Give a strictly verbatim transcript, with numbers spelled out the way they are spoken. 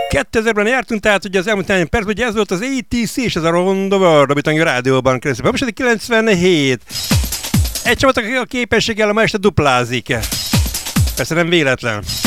kétezerben jártunk, tehát ugye az elmúlt néhány percben, ugye ez volt az á té cé és ez a Round the World, amit a rádióban keresztül. Most kilencvenhét. Egy csapatnak a képességgel, ma este duplázik. Persze nem véletlen.